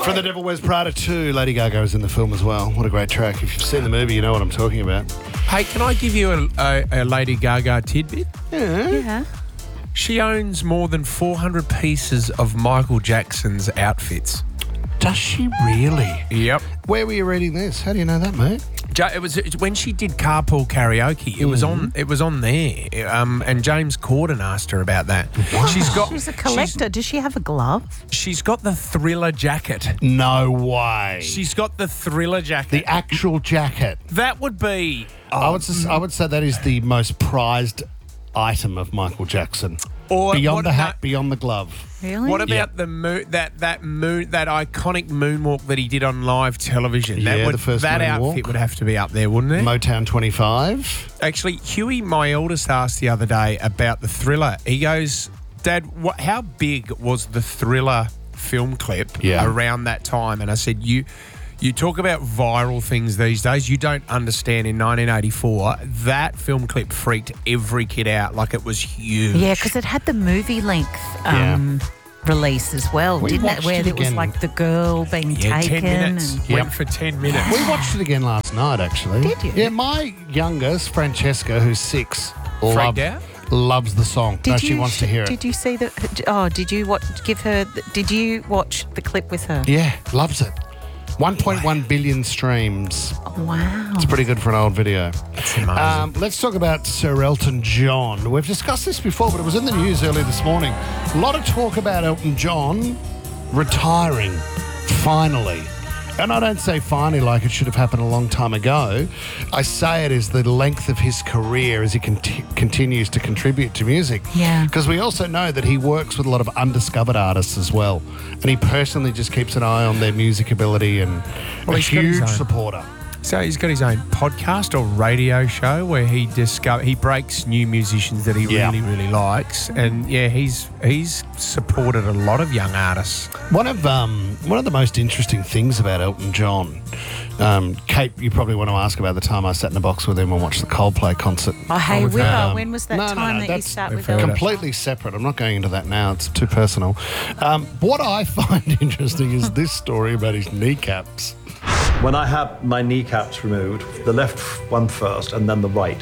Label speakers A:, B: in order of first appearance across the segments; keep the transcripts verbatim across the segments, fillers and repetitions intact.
A: For The Devil Wears Prada two, Lady Gaga is in the film as well. What a great track. If you've seen the movie, you know what I'm talking about.
B: Hey, can I give you a, a, a Lady Gaga tidbit?
A: Yeah.
C: Yeah.
B: She owns more than four hundred pieces of Michael Jackson's outfits.
A: Does she really?
B: Yep.
A: Where were you reading this? How do you know that, mate?
B: It was it, when she did Carpool Karaoke. It was on. It was on there. Um, and James Corden asked her about that.
A: Wow.
B: She's got.
C: She's a collector. Does she have a glove?
B: She's got the Thriller jacket.
A: No way.
B: She's got the Thriller jacket.
A: The actual jacket.
B: That would be.
A: I would s- I would say that is the most prized item of Michael Jackson.
B: Or
A: beyond
B: what-
A: the hat,
B: no.
A: beyond the glove.
C: Really?
B: What about
A: Yep.
B: the moon? That that moon? That iconic moonwalk that he did on live television.
A: Yeah,
B: that would,
A: the first
B: that
A: moonwalk.
B: outfit would have to be up there, wouldn't it?
A: Motown twenty-five.
B: Actually, Huey, my eldest, asked the other day about the Thriller. He goes, Dad, what, how big was the Thriller film clip
A: Yeah.
B: around that time? And I said, you you talk about viral things these days. You don't understand in nineteen eighty-four, that film clip freaked every kid out like it was huge.
C: Yeah, because it had the movie length um, release as well,
A: We
C: didn't it?
A: watched
C: Where
A: it
C: it was
A: again.
C: like the girl being
B: Yeah,
C: taken.
B: ten minutes.
C: And
B: Went
A: Yep.
B: for ten minutes.
A: We watched it again last night, actually.
C: Did you?
A: Yeah, my youngest, Francesca, who's six,
B: Freaked
A: loved-
B: out?
A: loves the song.
C: Did
A: no,
C: you,
A: she wants to hear it.
C: Did you see the? Oh, did you watch? Give her? Did you watch the clip with her?
A: Yeah, loves it. one point one billion streams.
C: Wow.
A: It's pretty good for an old video.
B: That's amazing.
A: Um, let's talk about Sir Elton John. We've discussed this before, but it was in the news early this morning. A lot of talk about Elton John retiring, finally. And I don't say finally like it should have happened a long time ago. I say it as the length of his career as he conti- continues to contribute to music.
C: Yeah.
A: Because we also know that he works with a lot of undiscovered artists as well. And he personally just keeps an eye on their music ability and
B: Well,
A: a
B: he's got his
A: huge
B: own-
A: supporter.
B: So he's got his own podcast or radio show where he discover he breaks new musicians that he
A: Yeah.
B: really really likes, and yeah, he's he's supported a lot of young artists.
A: One of um, one of the most interesting things about Elton John, um, Kate, you probably want to ask about the time I sat in a box with him and watched the Coldplay concert.
C: Oh, hey,
B: we've
C: Whipper,
A: Um,
C: when was that
A: no, no,
C: time
A: no,
C: that you
A: that's
C: sat with
B: heard
C: her?
B: it.
A: Completely separate. I'm not going into that now. It's too personal. Um, what I find interesting is this story about his kneecaps.
D: When I had my kneecaps removed, the left one first and then the right,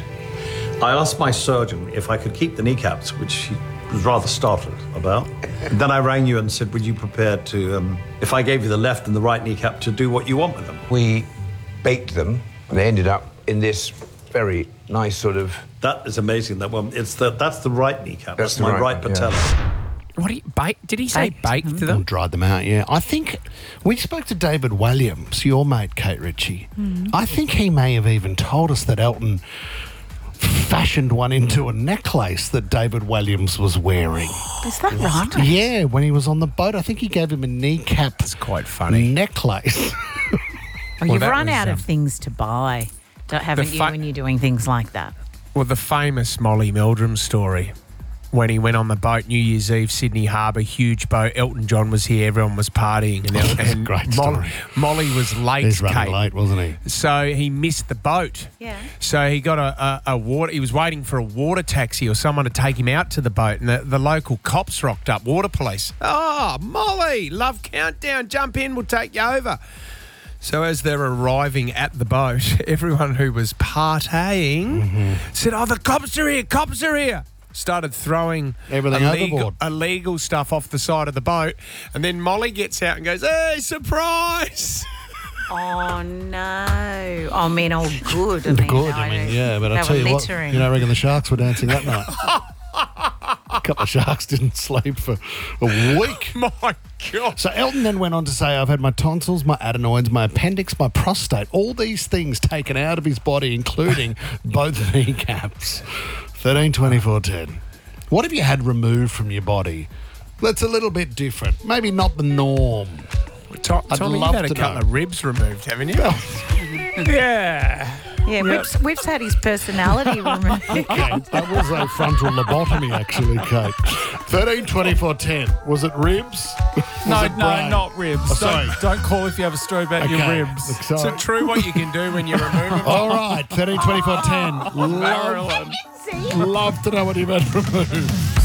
D: I asked my surgeon if I could keep the kneecaps, which he was rather startled about. And then I rang you and said, would you prepare to, um, if I gave you the left and the right kneecap, to do what you want with them?
E: We baked them, and they ended up in this very nice sort of...
D: That is amazing. That one, it's the, that's the right kneecap.
E: That's
D: That's,
E: the
D: my
E: right
D: right,
E: one, yeah.
D: patella.
B: What do you bake? Did he say
C: Baked
B: baked
C: them.
B: to
A: Or
B: them?
A: dried them out, yeah. I think we spoke to David Williams, your mate, Kate Ritchie. I think he may have even told us that Elton fashioned one into a necklace that David Williams was wearing.
C: Is that right?
A: Yeah, when he was on the boat. I think he gave him a kneecap
B: It's quite funny.
A: necklace.
C: Oh,
B: Well,
C: you've
B: that
C: run
B: was,
C: out
B: um,
C: of things to buy, don't, haven't you,
B: fa-
C: when you're doing things like that?
B: Well, the famous Molly Meldrum story. When he went on the boat, New Year's Eve, Sydney Harbour, huge boat. Elton John was here. Everyone was partying, and,
A: That's a
B: and
A: great
B: Molly,
A: story.
B: Molly was late.
A: He's running
B: Kate.
A: late, wasn't he?
B: So he missed the boat.
C: Yeah.
B: So he got a, a, a water. He was waiting for a water taxi or someone to take him out to the boat, and the, the local cops rocked up. Water police. Oh, Molly, love countdown. Jump in. We'll take you over. So as they're arriving at the boat, everyone who was partying said, "Oh, the cops are here! Cops are here!" Started throwing
A: Everything
B: illegal,
A: overboard.
B: illegal stuff off the side of the boat, and then Molly gets out and goes, "Hey, surprise!"
C: Oh, no. I mean, oh, good. I mean,
A: Good,
C: no,
A: I mean, yeah, but
C: they
A: I'll tell
C: were
A: you what,
C: littering.
A: you know, I reckon the Sharks were dancing that night. A couple of Sharks didn't sleep for a week.
B: My God.
A: So Elton then went on to say, I've had my tonsils, my adenoids, my appendix, my prostate, all these things taken out of his body, including both kneecaps. thirteen twenty-four ten. What have you had removed from your body that's a little bit different? Maybe not the norm.
B: To-
A: I'd
B: Tommy,
A: love
B: you've had a
A: to
B: couple
A: know.
B: of ribs removed, haven't you? yeah.
C: Yeah, Whip's, Whip's had his personality removed.
A: Kate, that was a frontal lobotomy, actually, Kate. thirteen twenty-four ten. Was it ribs? Was
F: No,
A: it
F: no,
A: brain?
F: not ribs.
A: Oh, sorry.
F: Don't, don't call if you have a story about your
A: Okay.
F: ribs.
A: Look,
B: Is
A: sorry.
B: it true what you can do when you remove them?
A: All right, thirteen twenty-four ten. Love,
F: Marilyn.
A: love to know what you've had removed.